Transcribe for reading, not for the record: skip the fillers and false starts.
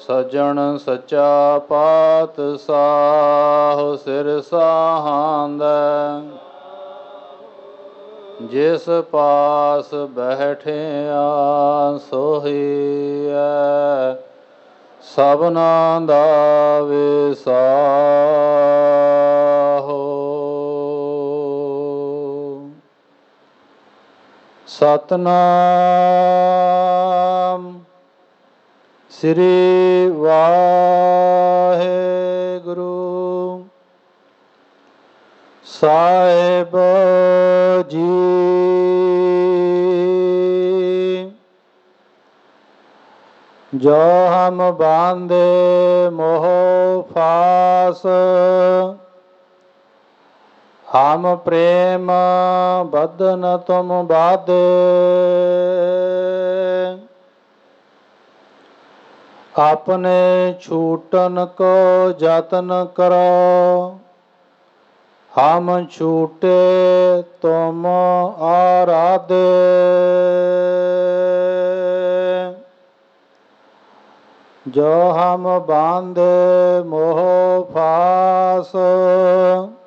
ਸਜਣ ਸਚਾ ਪਾਤਸ਼ਾਹ ਸਿਰ ਸਾਹਾਂਦੈ। ਜਿਸ ਪਾਸ ਬੈਠਿਆ ਸੋਹੀਐ ਸਭਨਾ ਦਾ ਵਿਸਾਹੋ। ਸਤਿਨਾਮ ਸ੍ਰੀ ਵਾਹਿਗੁਰੂ ਸਾਹਿਬ ਜੀ। ਜੋ ਹਮ ਬਾਂਧੇ ਮੋਹ ਫਾਸ, ਹਮ ਪ੍ਰੇਮ ਬਧਨ ਤੁਮ ਬਾਧੇ। ਆਪਣੇ ਛੂਟਨ ਕੋ ਯਤਨ ਕਰੋ, ਹਮ ਛੂਟੇ ਤੁਮ ਆਰਾਧੇ। ਜੋ ਹਮ ਬਾਂਧੇ ਮੋਹ ਫਾਸ,